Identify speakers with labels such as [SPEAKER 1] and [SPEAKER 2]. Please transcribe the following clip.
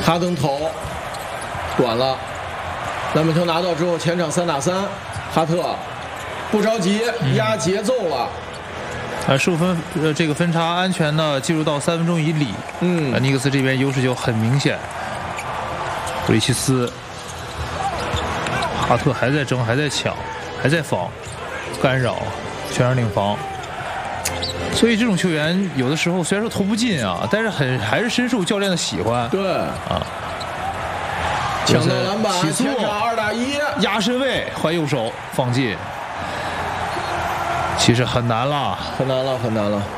[SPEAKER 1] 哈登投短了，篮板球拿到之后，前场3打3，哈特不着急，压节奏了。
[SPEAKER 2] 15分这个分差安全的进入到3分钟以里。尼克斯这边优势就很明显。布里奇斯，哈特还在争，还在抢，还在防，干扰，全场领防。所以这种球员有的时候虽然说投不进啊，但是还是深受教练的喜欢。
[SPEAKER 1] 对
[SPEAKER 2] 啊，
[SPEAKER 1] 抢到篮板，
[SPEAKER 2] 起速
[SPEAKER 1] 前场2打1，
[SPEAKER 2] 压身位换右手放进，其实很难了，
[SPEAKER 1] 很难了。